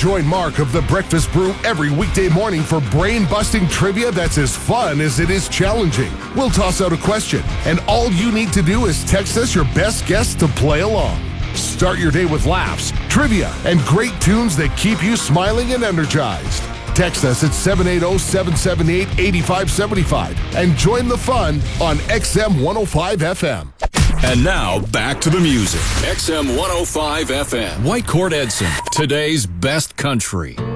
Join Mark of the Breakfast Brew every weekday morning for brain-busting trivia that's as fun as it is challenging. We'll toss out a question, and all you need to do is text us your best guess to play along. Start your day with laughs, trivia, and great tunes that keep you smiling and energized. Text us at 780-778-8575 and join the fun on XM 105 FM. And now, back to the music. XM 105 FM. Whitecourt Edson, today's best country.